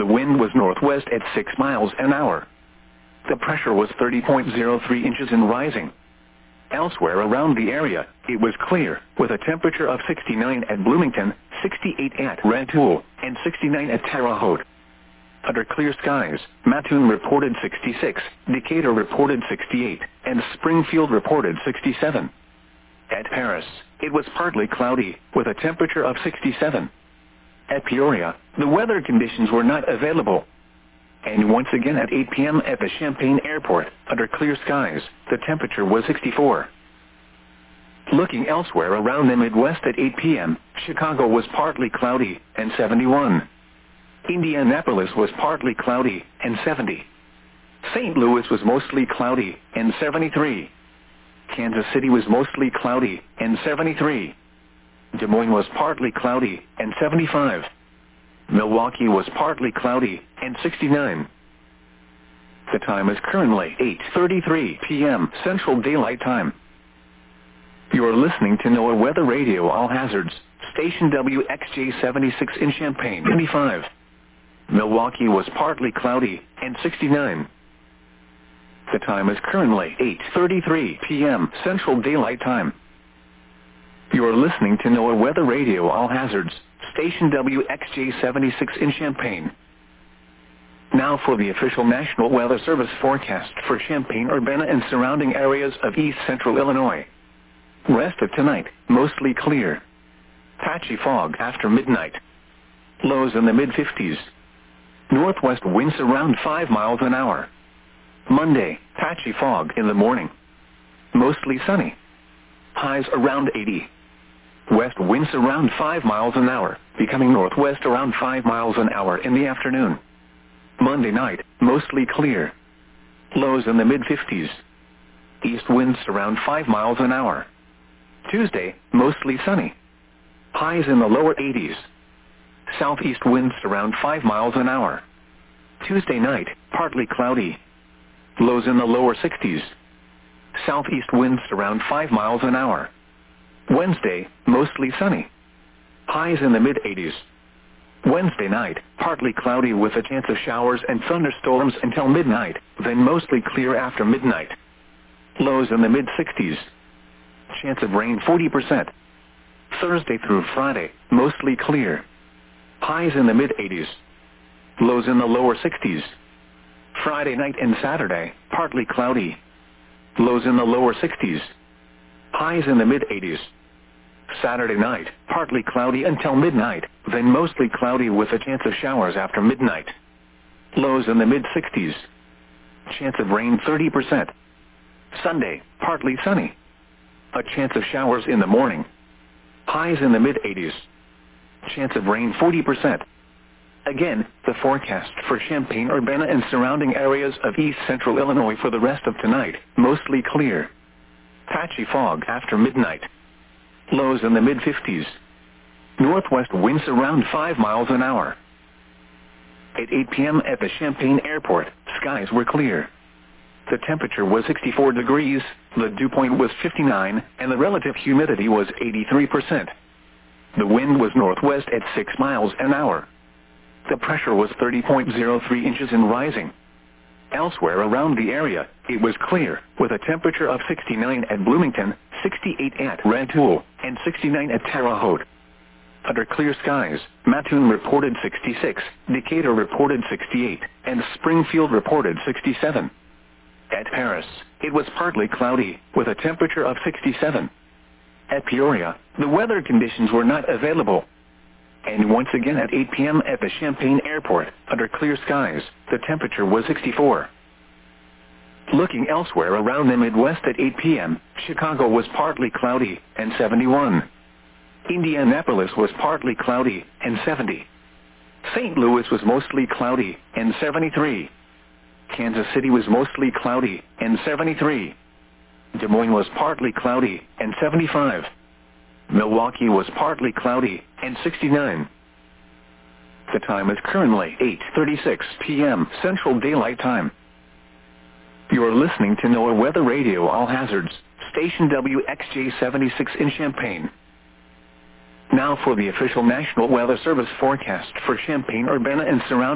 The wind was northwest at 6 miles an hour. The pressure was 30.03 inches and rising. Elsewhere around the area, it was clear, with a temperature of 69 at Bloomington, 68 at Rantoul, and 69 at Terre Haute. Under clear skies, Mattoon reported 66, Decatur reported 68, and Springfield reported 67. At Paris, it was partly cloudy, with a temperature of 67. At Peoria, the weather conditions were not available. And once again at 8 p.m. at the Champaign Airport, under clear skies, the temperature was 64. Looking elsewhere around the Midwest at 8 p.m., Chicago was partly cloudy, and 71. Indianapolis was partly cloudy, and 70. St. Louis was mostly cloudy, and 73. Kansas City was mostly cloudy, and 73. Des Moines was partly cloudy, and 75. Milwaukee was partly cloudy, and 69. The time is currently 8:33 p.m. Central Daylight Time. You are listening to NOAA Weather Radio All Hazards, station WXJ 76 in Champaign, 95. Milwaukee was partly cloudy, and 69. The time is currently 8:33 p.m. Central Daylight Time. You are listening to NOAA Weather Radio All Hazards, station WXJ 76 in Champaign. Now for the official National Weather Service forecast for Champaign, Urbana, and surrounding areas of east central Illinois. Rest of tonight, mostly clear. Patchy fog after midnight. Lows in the mid-50s. Northwest winds around 5 miles an hour. Monday, patchy fog in the morning. Mostly sunny. Highs around 80. West winds around 5 miles an hour, becoming northwest around 5 miles an hour in the afternoon. Monday night, mostly clear. Lows in the mid-50s. East winds around 5 miles an hour. Tuesday, mostly sunny. Highs in the lower 80s. Southeast winds around 5 miles an hour. Tuesday night, partly cloudy. Lows in the lower 60s. Southeast winds around 5 miles an hour. Wednesday, mostly sunny. Highs in the mid-80s. Wednesday night, partly cloudy with a chance of showers and thunderstorms until midnight, then mostly clear after midnight. Lows in the mid-60s. Chance of rain 40%. Thursday through Friday, mostly clear. Highs in the mid-80s. Lows in the lower 60s. Friday night and Saturday, partly cloudy. Lows in the lower 60s. Highs in the mid-80s. Saturday night, partly cloudy until midnight, then mostly cloudy with a chance of showers after midnight. Lows in the mid-60s. Chance of rain 30%. Sunday, partly sunny. A chance of showers in the morning. Highs in the mid-80s. Chance of rain 40%. Again, the forecast for Champaign, Urbana, and surrounding areas of east central Illinois for the rest of tonight, mostly clear. Patchy fog after midnight. Lows in the mid-50s. Northwest winds around 5 miles an hour. At 8 p.m. at the Champaign Airport, skies were clear. The temperature was 64 degrees, the dew point was 59, and the relative humidity was 83%. The wind was northwest at 6 miles an hour. The pressure was 30.03 inches and rising. Elsewhere around the area, it was clear, with a temperature of 69 at Bloomington, 68 at Rantoul, and 69 at Terre Haute. Under clear skies, Mattoon reported 66, Decatur reported 68, and Springfield reported 67. At Paris, it was partly cloudy, with a temperature of 67. At Peoria, the weather conditions were not available. And once again at 8 p.m. at the Champaign Airport, under clear skies, the temperature was 64. Looking elsewhere around the Midwest at 8 p.m., Chicago was partly cloudy, and 71. Indianapolis was partly cloudy, and 70. St. Louis was mostly cloudy, and 73. Kansas City was mostly cloudy, and 73. Des Moines was partly cloudy, and 75. Milwaukee was partly cloudy, and 69. The time is currently 8:36 p.m. Central Daylight Time. You are listening to NOAA Weather Radio All Hazards, station WXJ 76 in Champaign. Now for the official National Weather Service forecast for Champaign, Urbana, and surrounding